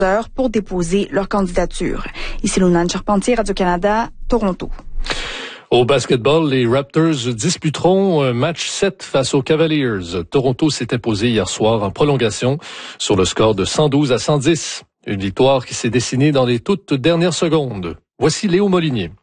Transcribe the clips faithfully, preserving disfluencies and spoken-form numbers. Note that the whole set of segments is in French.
heures pour déposer leur candidature. Ici Luna Charpentier, Radio-Canada, Toronto. Au basketball, les Raptors disputeront un match sept face aux Cavaliers. Toronto s'est imposé hier soir en prolongation sur le score de cent douze à cent dix. Une victoire qui s'est dessinée dans les toutes dernières secondes. Voici Léo Molinier.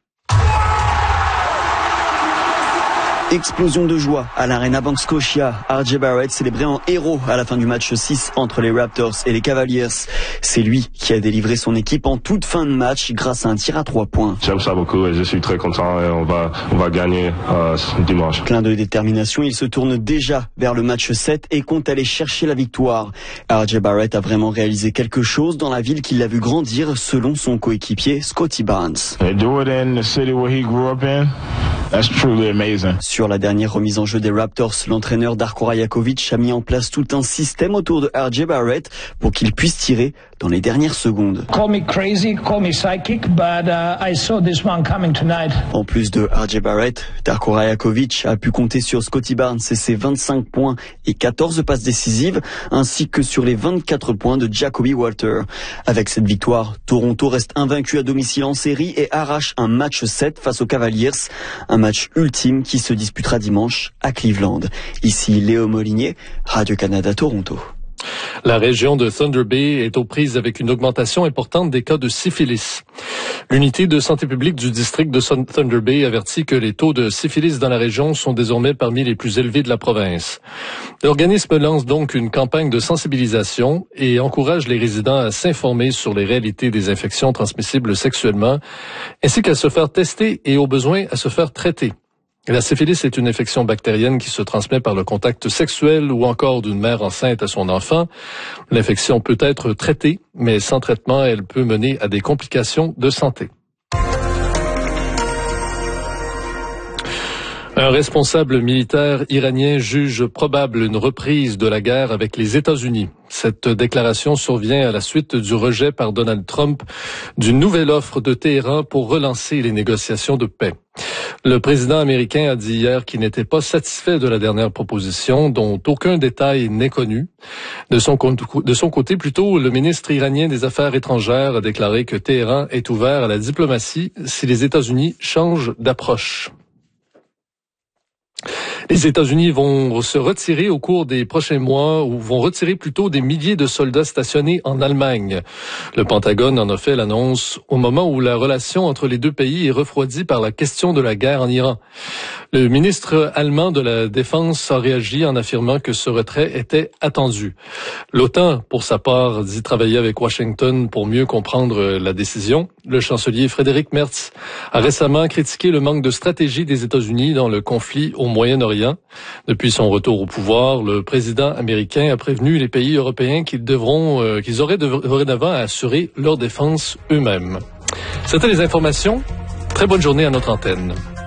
Explosion de joie à l'Arena Bank Scotia. R J Barrett célébré en héros à la fin du match six entre les Raptors et les Cavaliers. C'est lui qui a délivré son équipe en toute fin de match grâce à un tir à trois points. J'aime ça beaucoup et je suis très content et on va, on va gagner euh, dimanche. Plein de détermination, il se tourne déjà vers le match sept et compte aller chercher la victoire. R J Barrett a vraiment réalisé quelque chose dans la ville qui l'a vu grandir selon son coéquipier Scottie Barnes. Do it in the city where he grew up in. That's truly amazing. Sur la dernière remise en jeu des Raptors, l'entraîneur Darko Rajakovic a mis en place tout un système autour de R J Barrett pour qu'il puisse tirer dans les dernières secondes. Call me crazy, call me psychic, but uh, I saw this one coming tonight. En plus de R J Barrett, Darko Rajakovic a pu compter sur Scottie Barnes et ses vingt-cinq points et quatorze passes décisives, ainsi que sur les vingt-quatre points de Jacoby Walter. Avec cette victoire, Toronto reste invaincu à domicile en série et arrache un match sept face aux Cavaliers, un match ultime qui se disputera dimanche à Cleveland. Ici Léo Molinier, Radio-Canada Toronto. La région de Thunder Bay est aux prises avec une augmentation importante des cas de syphilis. L'unité de santé publique du district de Thunder Bay avertit que les taux de syphilis dans la région sont désormais parmi les plus élevés de la province. L'organisme lance donc une campagne de sensibilisation et encourage les résidents à s'informer sur les réalités des infections transmissibles sexuellement, ainsi qu'à se faire tester et au besoin à se faire traiter. La syphilis est une infection bactérienne qui se transmet par le contact sexuel ou encore d'une mère enceinte à son enfant. L'infection peut être traitée, mais sans traitement, elle peut mener à des complications de santé. Un responsable militaire iranien juge probable une reprise de la guerre avec les États-Unis. Cette déclaration survient à la suite du rejet par Donald Trump d'une nouvelle offre de Téhéran pour relancer les négociations de paix. Le président américain a dit hier qu'il n'était pas satisfait de la dernière proposition, dont aucun détail n'est connu. De son, de son côté, plutôt, le ministre iranien des Affaires étrangères a déclaré que Téhéran est ouvert à la diplomatie si les États-Unis changent d'approche. Les États-Unis vont se retirer au cours des prochains mois ou vont retirer plutôt des milliers de soldats stationnés en Allemagne. Le Pentagone en a fait l'annonce au moment où la relation entre les deux pays est refroidie par la question de la guerre en Iran. Le ministre allemand de la Défense a réagi en affirmant que ce retrait était attendu. L'OTAN, pour sa part, dit travailler avec Washington pour mieux comprendre la décision. Le chancelier Frédéric Merz a récemment critiqué le manque de stratégie des États-Unis dans le conflit au Moyen-Orient. Depuis son retour au pouvoir, le président américain a prévenu les pays européens qu'ils devront, euh, qu'ils auraient dorénavant à assurer leur défense eux-mêmes. C'était les informations. Très bonne journée à notre antenne.